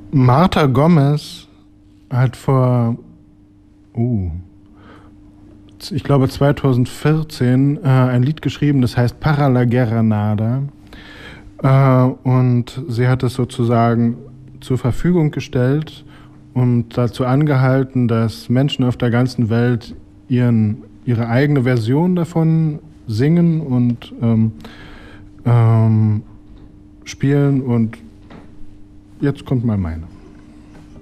Marta Gomez hat ich glaube 2014 ein Lied geschrieben, das heißt Para la Guerra Nada. Und sie hat es sozusagen zur Verfügung gestellt und dazu angehalten, dass Menschen auf der ganzen Welt ihre eigene Version davon singen und spielen. Und jetzt kommt mal meine.